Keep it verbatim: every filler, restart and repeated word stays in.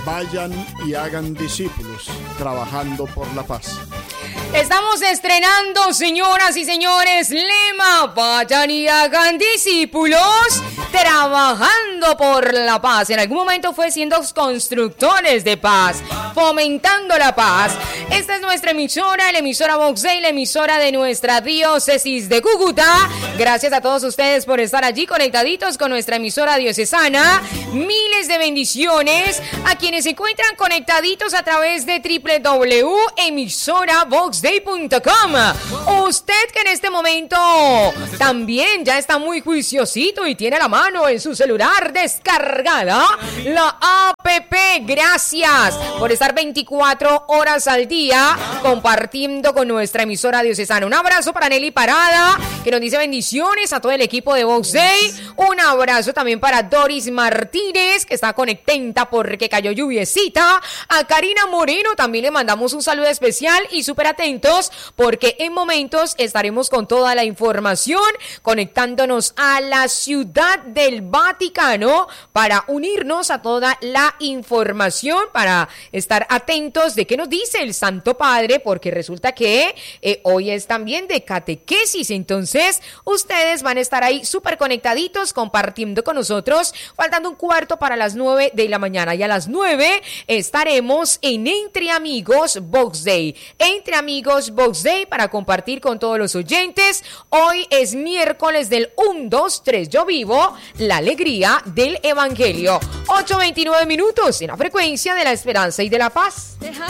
Vayan y hagan discípulos, trabajando por la paz. Estamos estrenando, señoras y señores, lema: vayan y hagan discípulos, trabajando por la paz. En algún momento fue siendo constructores de paz, fomentando la paz. Esta es nuestra emisora, la emisora Vox Day, la emisora de nuestra diócesis de Cúcuta. Gracias a todos ustedes por estar allí conectaditos con nuestra emisora diocesana. Miles de bendiciones a quienes se encuentran conectaditos a través de doble u doble u doble u punto emisora vox day punto com. Usted que en este momento también ya está muy juiciosito y tiene la mano en su celular descargada la app. Gracias por estar veinticuatro horas al día compartiendo con nuestra emisora diocesana. Un abrazo para Nelly Parada, que nos dice bendiciones a todo el equipo de Vox Day. Un abrazo también para Doris Martínez, que está contenta porque cayó lluviecita. A Karina Moreno también le mandamos un saludo especial y súper atentos porque en momentos estaremos con toda la información conectándonos a la Ciudad del Vaticano para unirnos a toda la información, para estar atentos de qué nos dice el Santo Padre, porque resulta que eh, hoy es también de catequesis. Entonces ustedes van a estar ahí súper conectaditos compartiendo con nosotros, faltando un cuarto para las nueve de la mañana, y a las nueve estaremos en Entre Amigos Vox Day, Entre Amigos Vox Day, para compartir con todos los oyentes. Hoy es miércoles del uno, dos, tres, yo vivo la alegría del Evangelio. ocho veintinueve minutos en la frecuencia de la esperanza y de la paz. Deja